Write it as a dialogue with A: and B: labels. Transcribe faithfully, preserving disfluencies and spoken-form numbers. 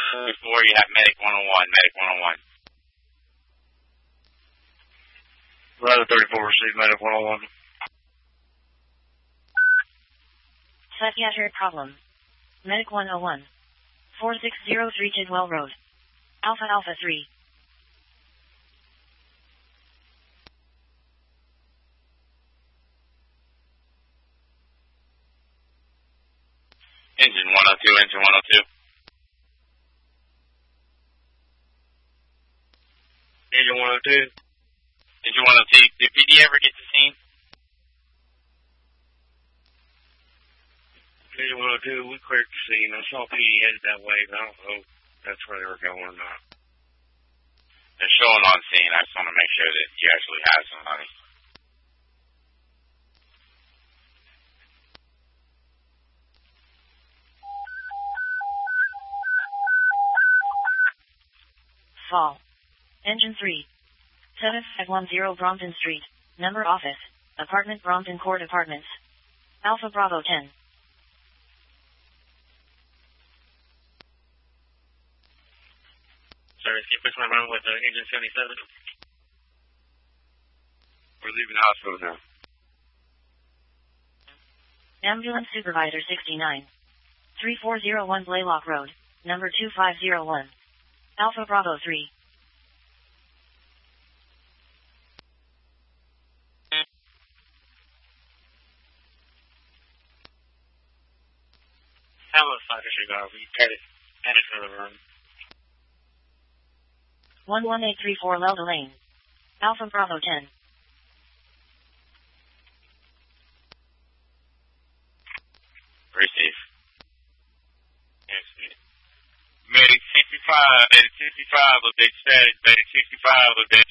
A: Before you have Medic one oh one, Medic one oh one.
B: Ladder thirty-four, receive Medic one oh one.
C: Psychiatric problem. Medic one oh one. four six zero three Tidwell Road. Alpha Alpha three.
A: Engine one oh two, engine one oh two.
B: Engine one oh two.
A: Engine one oh two, did P D ever get to scene?
B: Engine one oh two, we cleared the scene. I saw P D headed that way, but I don't know if that's where they were going or not.
A: They're showing on scene. I just want to make sure that you actually have somebody.
C: Fall. Engine three. seven five one zero Brompton Street. Number office. Apartment Brompton Court Apartments. Alpha Bravo ten.
B: Sorry, see if we can run with uh, engine seventy-seven.
A: We're leaving the hospital now.
C: Ambulance Supervisor sixty-nine. three four zero one Blaylock Road. Number two five zero one. Alpha Bravo three.
B: How much fighter should go? We headed, headed for the room.
C: one one eight three four Lelda Lane. Alpha Bravo ten.
A: Receive. Yes, Medic sixty-five, Medic sixty-five, look, they said, Medic sixty-five, look, they